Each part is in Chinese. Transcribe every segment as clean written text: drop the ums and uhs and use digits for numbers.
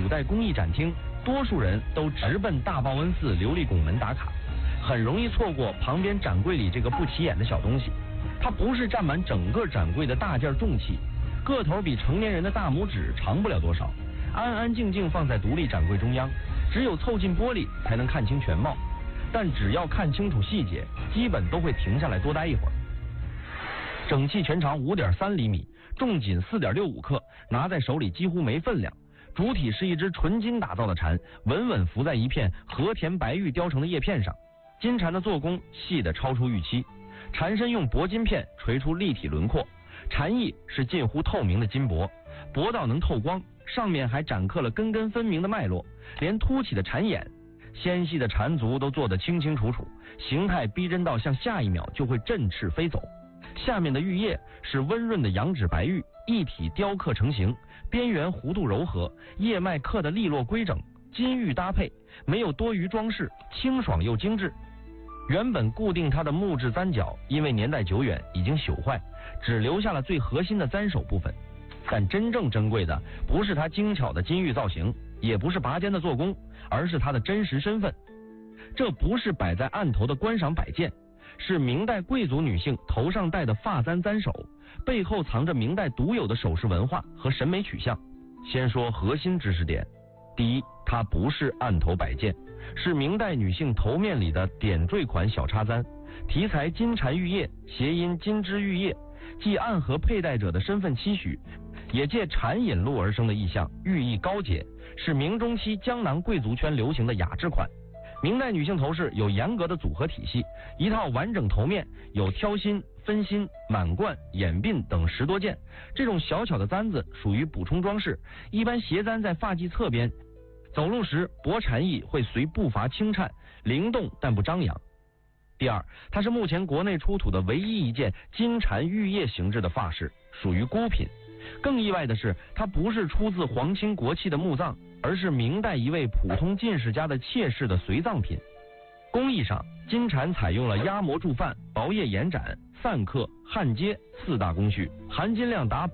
古代工艺展厅，多数人都直奔大报恩寺琉璃拱门打卡，很容易错过旁边展柜里这个不起眼的小东西。它不是占满整个展柜的大件重器，个头比成年人的大拇指长不了多少，安安静静放在独立展柜中央，只有凑近玻璃才能看清全貌。但只要看清楚细节，基本都会停下来多待一会儿。整器全长5.3厘米，重仅4.65克，拿在手里几乎没分量。主体是一只纯金打造的蝉，稳稳浮在一片和田白玉雕成的叶片上。金蝉的做工细得超出预期，蝉身用铂金片锤出立体轮廓，蝉翼是近乎透明的金箔，薄到能透光，上面还展刻了根根分明的脉络，连凸起的蝉眼、纤细的蝉足都做得清清楚楚，形态逼真到像下一秒就会振翅飞走。下面的玉叶是温润的羊脂白玉，一体雕刻成型，边缘弧度柔和，叶脉刻得利落规整，金玉搭配，没有多余装饰，清爽又精致。原本固定它的木质簪角因为年代久远已经朽坏，只留下了最核心的簪首部分。但真正珍贵的不是它精巧的金玉造型，也不是拔尖的做工，而是它的真实身份。这不是摆在案头的观赏摆件，是明代贵族女性头上戴的发簪簪首，背后藏着明代独有的首饰文化和审美取向。先说核心知识点，第一，它不是案头摆件，是明代女性头面里的点缀款小插簪，题材金蝉玉叶，谐音金枝玉叶，既暗合佩戴者的身份期许，也借蝉引路而生的意象，寓意高洁，是明中期江南贵族圈流行的雅致款。明代女性头饰有严格的组合体系，一套完整头面有挑心、分心、满贯、眼鬓等10多件，这种小巧的簪子属于补充装饰，一般斜簪在发髻侧边，走路时薄蝉翼会随步伐轻颤，灵动但不张扬。第二，它是目前国内出土的唯一一件金蝉玉叶形制的发饰，属于孤品。更意外的是，它不是出自皇亲国戚的墓葬，而是明代一位普通进士家的妾室的随葬品。工艺上，金蝉采用了压模铸范、薄叶延展、散刻、焊接4大工序，含金量达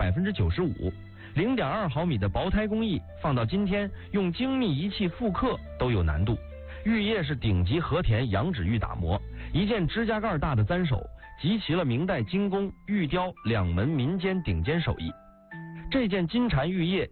95%。0.2毫米的薄胎工艺，放到今天用精密仪器复刻都有难度。玉叶是顶级和田羊脂玉打磨，一件指甲盖大的簪首，集齐了明代精工、玉雕2门民间顶尖手艺。这件金蝉玉叶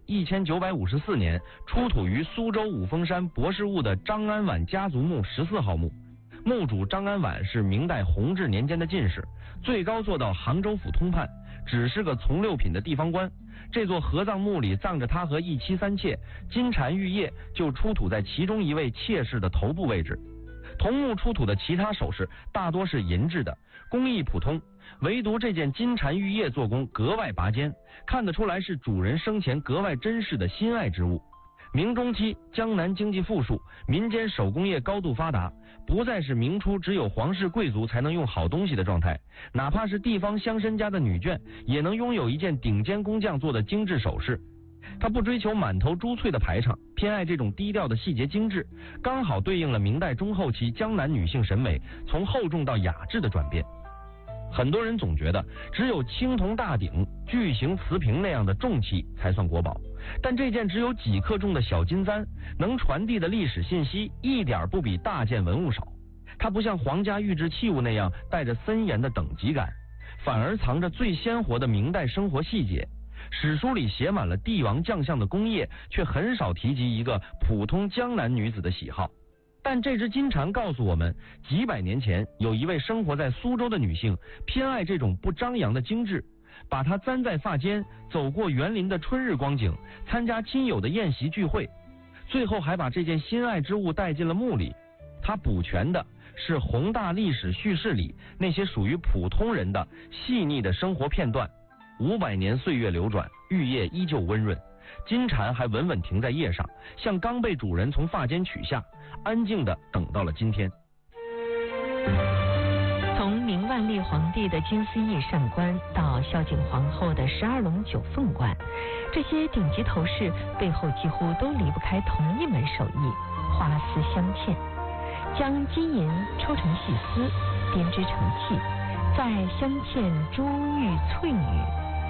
1954年出土于苏州五峰山博士坞的张安婉家族墓14号墓，墓主张安婉是明代弘治年间的进士，最高做到杭州府通判，只是个从6品的地方官。这座合葬墓里葬着他和一妻3妾，金蝉玉叶就出土在其中一位妾室的头部位置。同墓出土的其他首饰大多是银制的，工艺普通，唯独这件金蝉玉叶做工格外拔尖，看得出来是主人生前格外珍视的心爱之物。明中期江南经济富庶，民间手工业高度发达，不再是明初只有皇室贵族才能用好东西的状态，哪怕是地方乡绅家的女眷也能拥有一件顶尖工匠做的精致首饰。他不追求满头珠翠的排场，偏爱这种低调的细节精致，刚好对应了明代中后期江南女性审美从厚重到雅致的转变。很多人总觉得只有青铜大鼎、巨型瓷瓶那样的重器才算国宝，但这件只有几克重的小金簪，能传递的历史信息一点不比大件文物少。它不像皇家御制器物那样带着森严的等级感，反而藏着最鲜活的明代生活细节。史书里写满了帝王将相的功业，却很少提及一个普通江南女子的喜好。但这只金蝉告诉我们，几百年前有一位生活在苏州的女性，偏爱这种不张扬的精致，把它簪在发间，走过园林的春日光景，参加亲友的宴席聚会，最后还把这件心爱之物带进了墓里。它补全的是宏大历史叙事里那些属于普通人的细腻的生活片段。500年岁月流转，玉叶依旧温润，金蝉还稳稳停在叶上，像刚被主人从发间取下，安静地等到了今天。 从明万历皇帝的金丝翼上冠到孝景皇后的12龙9凤冠，这些顶级头饰背后几乎都离不开同一门手艺——花丝镶嵌。将金银抽成细丝，编织成器，再镶嵌珠玉翠羽，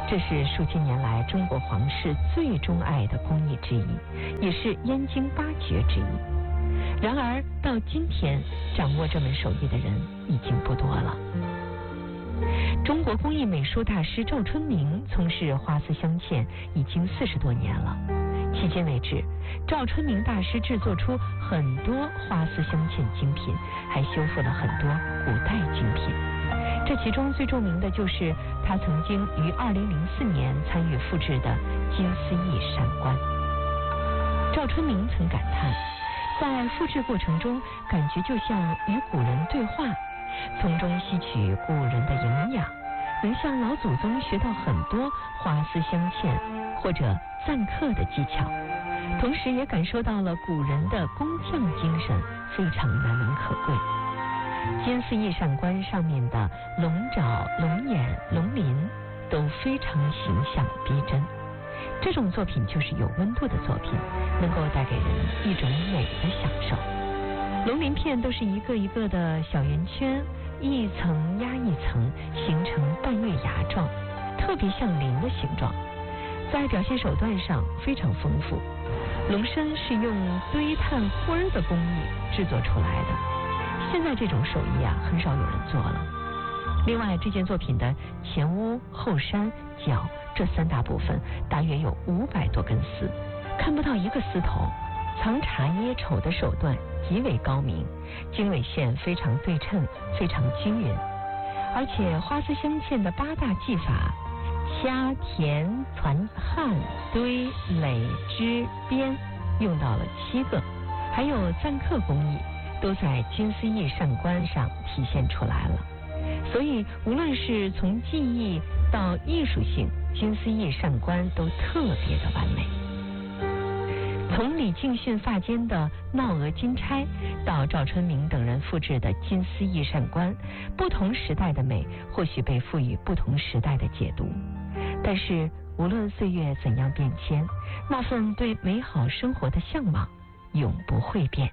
这是数千年来中国皇室最钟爱的工艺之一，也是燕京八绝之一。然而到今天，掌握这门手艺的人已经不多了。中国工艺美术大师赵春明从事花丝镶嵌已经40多年了，迄今为止，赵春明大师制作出很多花丝镶嵌精品，还修复了很多古代精品。这其中最著名的就是他曾经于2004年参与复制的金丝翼扇冠。赵春明曾感叹，在复制过程中，感觉就像与古人对话，从中吸取古人的营养，能向老祖宗学到很多花丝镶嵌或者錾刻的技巧，同时也感受到了古人的工匠精神，非常难能可贵。金丝翼扇冠上面的龙爪、龙眼、龙鳞都非常形象逼真，这种作品就是有温度的作品，能够带给人一种美的享受。龙鳞片都是一个一个的小圆圈，一层压一层，形成半月牙状，特别像鳞的形状。在表现手段上非常丰富，龙身是用堆炭灰的工艺制作出来的。现在这种手艺很少有人做了。另外，这件作品的前屋、后山、脚这3大部分大约有500多根丝，看不到一个丝头，藏茶掖丑的手段极为高明，经纬线非常对称，非常均匀。而且花丝镶嵌的8大技法，掐、填、攒、焊、堆、垒、织、编，用到了7个，还有錾刻工艺都在金丝翼扇冠上体现出来了。所以无论是从技艺到艺术性，金丝翼扇冠都特别的完美。从李敬训发间的闹娥金钗到赵春明等人复制的金丝翼扇冠，不同时代的美或许被赋予不同时代的解读，但是无论岁月怎样变迁，那份对美好生活的向往永不会变。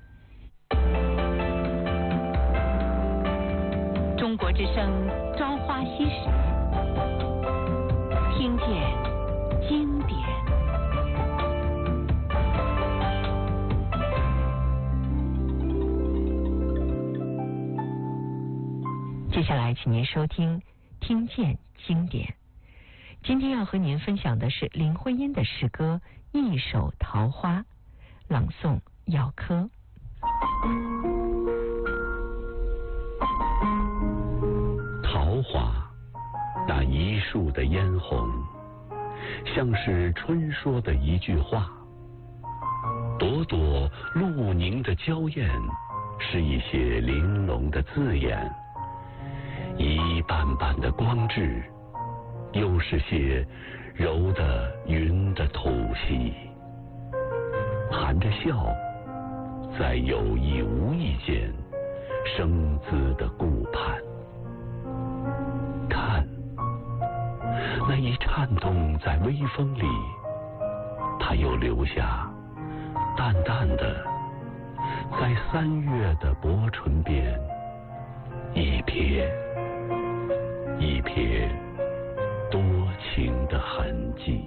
中国之声朝花夕拾，听见经典。接下来请您收听听见经典。今天要和您分享的是林徽因的诗歌《一手桃花》，朗诵姚科。 桃花，那一树的嫣红，像是春说的一句话。朵朵露凝的娇艳，是一些玲珑的字眼。一瓣瓣的光致，又是些柔的云的吐息，含着笑，在有意无意间生姿的顾盼。看，那一颤动在微风里，它又留下淡淡的，在3月的薄唇边一瞥一瞥多情的痕迹。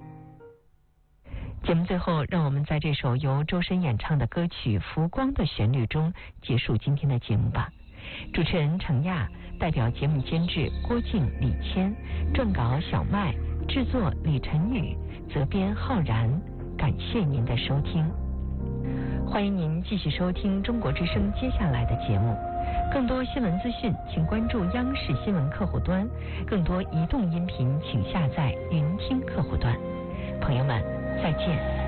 节目最后，让我们在这首由周深演唱的歌曲《浮光》的旋律中结束今天的节目吧。主持人程亚，代表节目监制郭靖、李谦，撰稿小麦，制作李晨宇，责编浩然。感谢您的收听，欢迎您继续收听中国之声接下来的节目。更多新闻资讯，请关注央视新闻客户端；更多移动音频，请下载云听客户端。朋友们，再见。